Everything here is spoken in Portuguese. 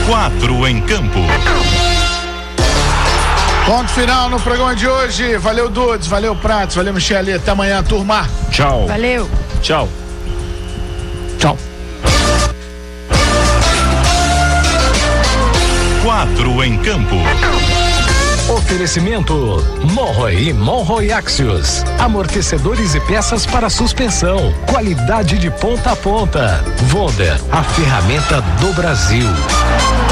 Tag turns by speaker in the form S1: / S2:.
S1: 4 em campo.
S2: Ponto final no programa de hoje. Valeu, Dudes, valeu, Pratos, valeu, Michele. Até amanhã, turma.
S3: Tchau.
S4: Valeu.
S3: Tchau.
S2: Tchau.
S1: 4 em campo.
S5: Oferecimento Monroe e Monroe Axios. Amortecedores e peças para suspensão. Qualidade de ponta a ponta. Wonder, a ferramenta do Brasil.